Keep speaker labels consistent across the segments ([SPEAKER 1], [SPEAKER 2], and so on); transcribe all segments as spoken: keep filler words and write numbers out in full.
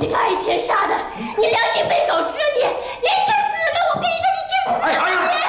[SPEAKER 1] 这个爱钱杀的，你良心被狗吃了你！你去死吧！我跟你说，你去死吧！哎哎呀！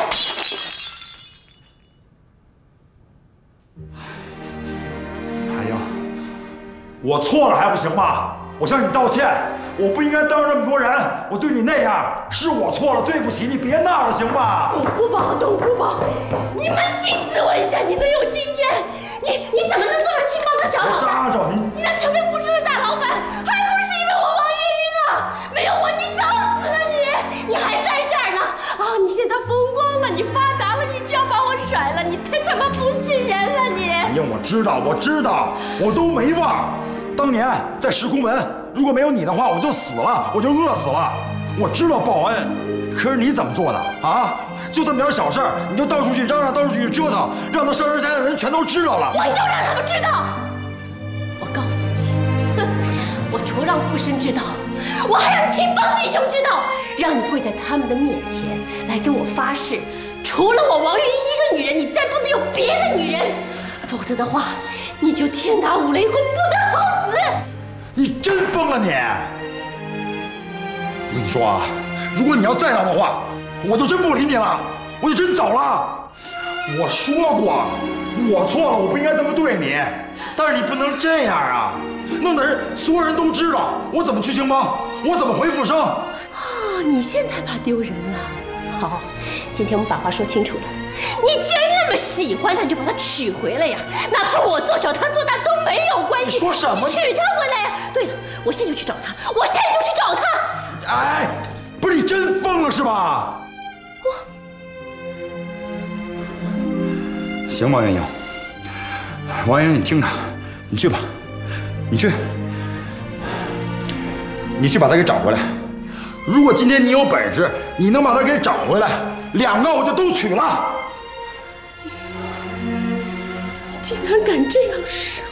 [SPEAKER 2] 海英，我错了还不行吗？我向你道歉，我不应该当着那么多人，我对你那样，是我错了，对不起，你别闹了，行吧？
[SPEAKER 1] 董福宝，董福宝，你扪心自问一下，你能有今天？你你怎么能做上青帮的小老大？
[SPEAKER 2] 扎着你，
[SPEAKER 1] 你能成为不知的大老板，还不是因为我王月英啊？没有我，你早死了你！你还在这儿呢啊！你现在风光了，你发达了，你就要把我甩了，你太他妈不是人了你！
[SPEAKER 2] 海英，我知道，我知道，我都没忘。当年在石窟门，如果没有你的话，我就死了，我就饿死了。我知道报恩，可是你怎么做的啊？就这么点小事儿，你就到处去嚷嚷，到处去折腾，让那上山下的人全都知道了。
[SPEAKER 1] 我就让他们知道。我告诉你，哼，我除让附身知道，我还让青帮弟兄知道，让你跪在他们的面前来跟我发誓，除了我王月英一个女人，你再不能有别的女人，否则的话，你就天打五雷轰，不得好死！
[SPEAKER 2] 你真疯了你！我跟你说啊，如果你要再闹的话，我就真不理你了，我就真走了。我说过，我错了，我不应该这么对你，但是你不能这样啊，弄得人所有人都知道，我怎么去青帮，我怎么回复生？啊，
[SPEAKER 1] 你现在怕丢人了？好，今天我们把话说清楚了。你既然那么喜欢他，你就把他娶回来呀！哪怕我做小，他做大都没有关系。
[SPEAKER 2] 你说什么？
[SPEAKER 1] 娶他回来呀！对了，我现在就去找他，我现在就去找他。
[SPEAKER 2] 哎，不是你真疯了是吧？我行，王元英，王元英，你听着，你去吧，你去，你去把他给找回来。如果今天你有本事，你能把他给找回来，两个我就都娶了。
[SPEAKER 1] 你竟然敢这样说！